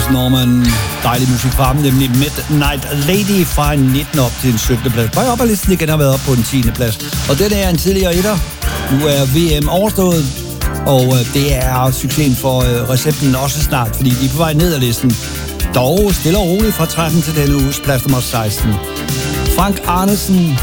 Chris Norman. Dejlig musik fra ham, nemlig Midnight Lady fra en 19 op til en 17. plads. Bare op ad listen igen har været op på en 10. plads. Og den er en tidligere etter. Nu er VM overstået, og det er succesen for recepten også snart, fordi de er på vej ned ad listen. Dog stille og roligt fra 13 til denne uges plads nummer 16. Frank Arnesen